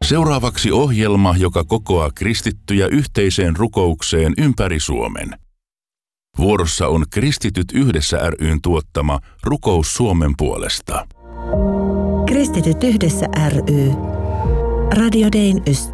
Seuraavaksi ohjelma, joka kokoaa kristittyjä yhteiseen rukoukseen ympäri Suomen. Vuorossa on Kristityt yhdessä ry:n tuottama Rukous Suomen puolesta. Kristityt yhdessä ry. Radio Dayn ystävä.